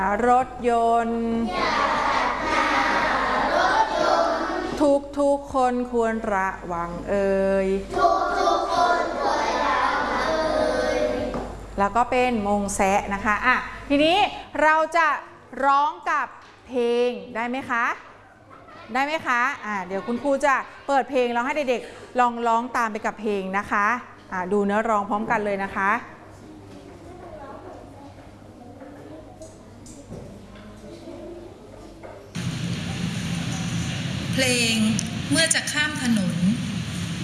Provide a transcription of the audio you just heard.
รถยนต์ทุกคนควรระวังเอ่ยแล้วก็เป็นมงแซะนะคะทีนี้เราจะร้องกับเพลงได้ไหมคะเดี๋ยวคุณครูจะเปิดเพลงแล้วให้เด็กๆลองร้องตามไปกับเพลงนะคะดูเนื้อร้องพร้อมกันเลยนะคะเพลงเมื่อจะข้ามถนน